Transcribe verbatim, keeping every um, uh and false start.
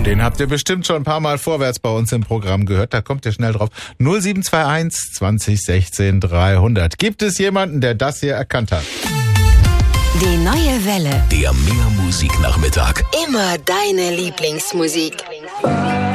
den habt ihr bestimmt schon ein paar Mal vorwärts bei uns im Programm gehört. Da kommt ihr schnell drauf. null sieben zwei eins zwanzig sechzehn dreihundert. Gibt es jemanden, der das hier erkannt hat? Die neue Welle. Der Mehr Musik Nachmittag. Immer deine Lieblingsmusik.